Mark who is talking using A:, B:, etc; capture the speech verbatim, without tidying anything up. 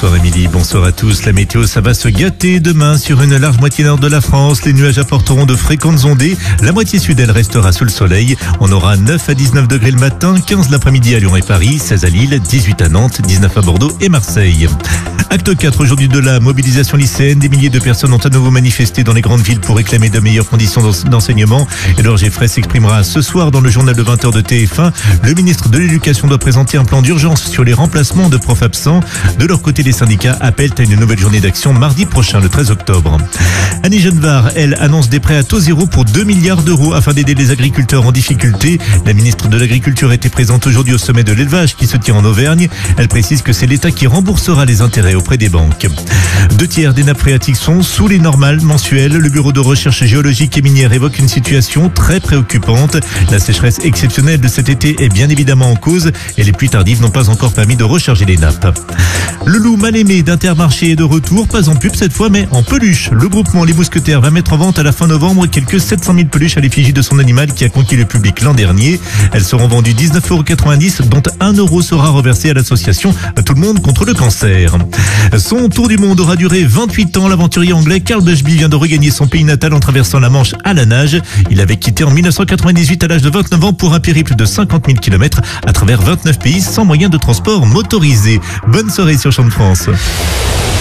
A: Bonsoir Émilie, bonsoir à tous. La météo, ça va se gâter demain sur une large moitié nord de la France. Les nuages apporteront de fréquentes ondées. La moitié sud, elle restera sous le soleil. On aura neuf à dix-neuf degrés le matin, quinze l'après-midi à Lyon et Paris, seize à Lille, dix-huit à Nantes, dix-neuf à Bordeaux et Marseille. Acte quatre aujourd'hui de la mobilisation lycéenne. Des milliers de personnes ont à nouveau manifesté dans les grandes villes pour réclamer de meilleures conditions d'enseignement. Edouard Geoffrey s'exprimera ce soir dans le journal de vingt heures de T F un. Le ministre de l'Éducation doit présenter un plan d'urgence sur les remplacements de profs absents. De leur côté, les syndicats appellent à une nouvelle journée d'action mardi prochain, le treize octobre. Annie Genevard, elle, annonce des prêts à taux zéro pour deux milliards d'euros afin d'aider les agriculteurs en difficulté. La ministre de l'Agriculture était présente aujourd'hui au sommet de l'élevage qui se tient en Auvergne. Elle précise que c'est l'État qui remboursera les intérêts auprès des banques. Deux tiers des nappes phréatiques sont sous les normales mensuelles. Le Bureau de recherche géologique et minière évoque une situation très préoccupante. La sécheresse exceptionnelle de cet été est bien évidemment en cause et les pluies tardives n'ont pas encore permis de recharger les nappes. Le loup mal aimé d'Intermarché est de retour, pas en pub cette fois mais en peluche. Le groupement Les Mousquetaires va mettre en vente à la fin novembre quelques sept cent mille peluches à l'effigie de son animal qui a conquis le public l'an dernier. Elles seront vendues dix-neuf euros quatre-vingt-dix dont un euro sera reversé à l'association Tout le monde contre le cancer. Son tour du monde aura duré vingt-huit ans. L'aventurier anglais Carl Bushby vient de regagner son pays natal en traversant la Manche à la nage. Il avait quitté en mille neuf cent quatre-vingt-dix-huit à l'âge de vingt-neuf ans pour un périple de cinquante mille kilomètres à travers vingt-neuf pays sans moyen de transport motorisé. Bonne soirée sur Champ de France.